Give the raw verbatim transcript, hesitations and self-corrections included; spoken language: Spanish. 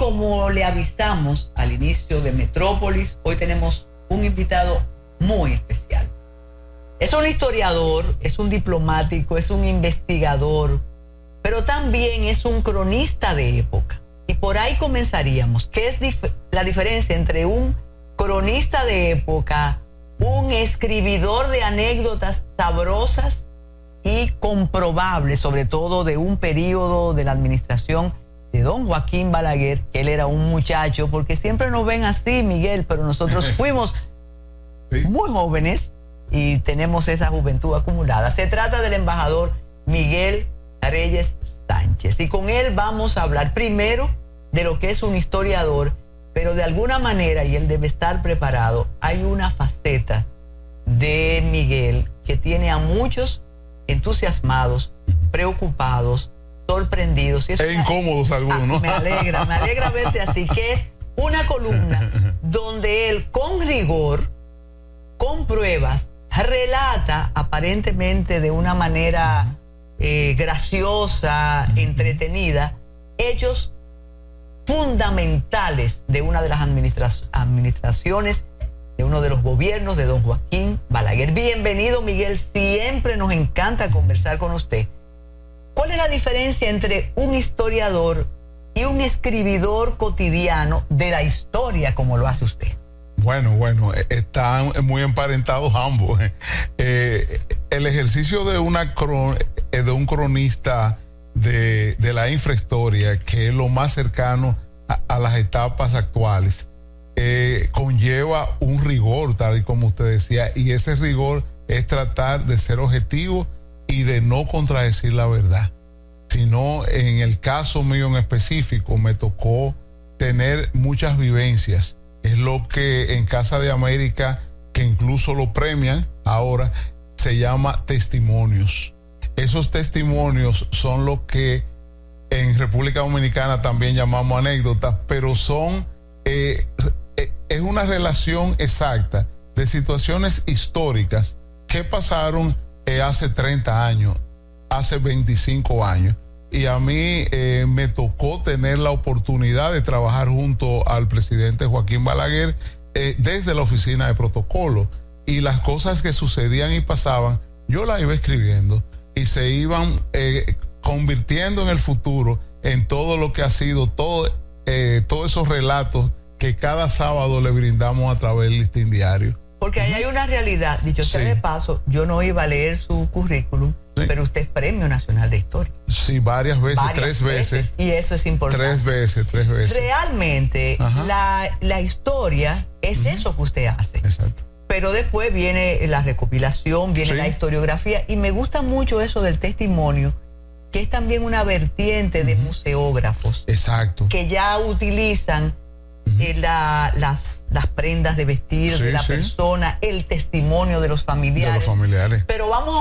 como le avisamos al inicio de Metrópolis, hoy tenemos un invitado muy especial. Es un historiador, es un diplomático, es un investigador, pero también es un cronista de época. Y por ahí comenzaríamos. ¿Qué es dif- la diferencia entre un cronista de época, un escribidor de anécdotas sabrosas y comprobables, sobre todo de un periodo de la administración de don Joaquín Balaguer, que él era un muchacho, porque siempre nos ven así, Miguel, pero nosotros fuimos ¿Sí? muy jóvenes y tenemos esa juventud acumulada? Se trata del embajador Miguel Reyes Sánchez, y con él vamos a hablar primero de lo que es un historiador, pero de alguna manera, y él debe estar preparado, hay una faceta de Miguel que tiene a muchos entusiasmados, preocupados, sorprendidos. Y e incómodos algunos. Ah, me alegra, me alegra verte así, que es una columna donde él con rigor, con pruebas, relata aparentemente de una manera eh, graciosa, entretenida, hechos fundamentales de una de las administra administraciones, de uno de los gobiernos de don Joaquín Balaguer. Bienvenido, Miguel, siempre nos encanta conversar con usted. ¿Cuál es la diferencia entre un historiador y un escribidor cotidiano de la historia como lo hace usted? Bueno, bueno, están muy emparentados ambos. Eh, el ejercicio de, una cron de un cronista de, de la infrahistoria, que es lo más cercano a, a las etapas actuales, eh, conlleva un rigor, tal y como usted decía, y ese rigor es tratar de ser objetivo y de no contradecir la verdad, sino en el caso mío en específico me tocó tener muchas vivencias. Es lo que en Casa de América, que incluso lo premian ahora, se llama testimonios. Esos testimonios son lo que en República Dominicana también llamamos anécdotas, pero son eh, es una relación exacta de situaciones históricas que pasaron eh, hace treinta años, hace veinticinco años. Y a mí eh, me tocó tener la oportunidad de trabajar junto al presidente Joaquín Balaguer eh, desde la oficina de protocolo, y las cosas que sucedían y pasaban yo las iba escribiendo y se iban eh, convirtiendo en el futuro en todo lo que ha sido todo, eh, todos esos relatos que cada sábado le brindamos a través del listín diario. Porque ahí hay una realidad, dicho sea sí. de paso, yo no iba a leer su currículum, sí. pero usted es Premio Nacional de Historia. Sí, varias veces, varias tres veces. veces. Y eso es importante. Tres veces, tres veces. Realmente, la, la historia es uh-huh. eso que usted hace. Exacto. Pero después viene la recopilación, viene sí. la historiografía, y me gusta mucho eso del testimonio, que es también una vertiente uh-huh. de museógrafos. Exacto. Que ya utilizan Eh, la, las, las prendas de vestir sí, de la sí. persona, el testimonio de los familiares. De los familiares. Pero vamos